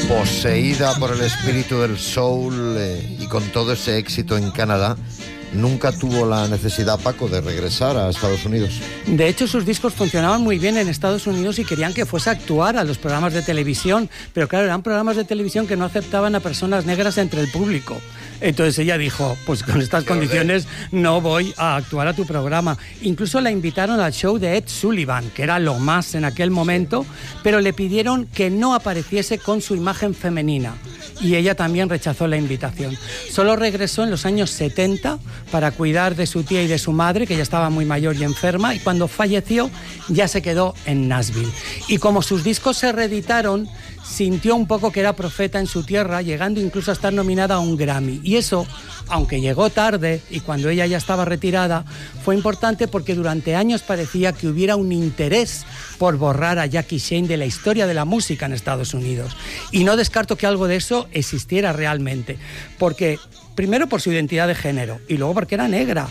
Poseída por el espíritu del soul y con todo ese éxito en Canadá, nunca tuvo la necesidad, Paco, de regresar a Estados Unidos. De hecho, sus discos funcionaban muy bien en Estados Unidos y querían que fuese a actuar a los programas de televisión, pero claro, eran programas de televisión que no aceptaban a personas negras entre el público. Entonces ella dijo, pues con estas condiciones no voy a actuar a tu programa. Incluso la invitaron al show de Ed Sullivan, que era lo más en aquel momento, pero le pidieron que no apareciese con su imagen femenina. Y ella también rechazó la invitación. Solo regresó en los años 70 para cuidar de su tía y de su madre, que ya estaba muy mayor y enferma, y cuando falleció ya se quedó en Nashville. Y como sus discos se reeditaron, sintió un poco que era profeta en su tierra, llegando incluso a estar nominada a un Grammy. Y eso, aunque llegó tarde y cuando ella ya estaba retirada, fue importante porque durante años parecía que hubiera un interés por borrar a Jackie Shane de la historia de la música en Estados Unidos. Y no descarto que algo de eso existiera realmente, porque primero por su identidad de género y luego porque era negra.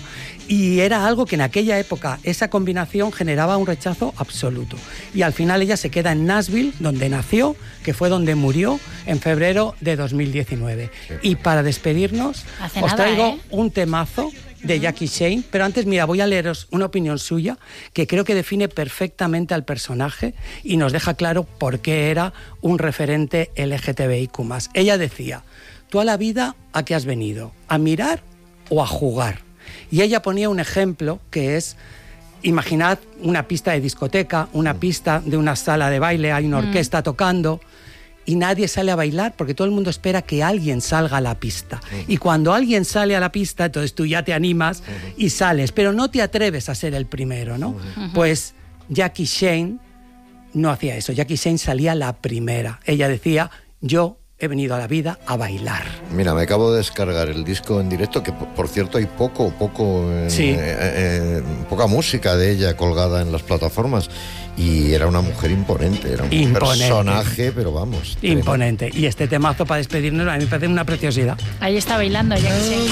Y era algo que en aquella época, esa combinación generaba un rechazo absoluto. Y al final ella se queda en Nashville, donde nació, que fue donde murió, en febrero de 2019. Y para despedirnos, os traigo un temazo de Jackie Shane, pero antes, mira, voy a leeros una opinión suya que creo que define perfectamente al personaje y nos deja claro por qué era un referente LGTBIQ+. Ella decía: ¿tú a la vida a qué has venido? ¿A mirar o a jugar? Y ella ponía un ejemplo que es, imaginad una pista de discoteca, una pista de una sala de baile, hay una orquesta tocando y nadie sale a bailar porque todo el mundo espera que alguien salga a la pista. Y cuando alguien sale a la pista, entonces tú ya te animas y sales, pero no te atreves a ser el primero, ¿no? Pues Jackie Shane no hacía eso. Jackie Shane salía la primera. Ella decía: yo he venido a la vida a bailar. Mira, me acabo de descargar el disco en directo, que por cierto hay poca música de ella colgada en las plataformas, y era una mujer imponente, era un personaje, pero vamos. Imponente. Y este temazo para despedirnos a mí me parece una preciosidad. Ahí está bailando Jackie Shane.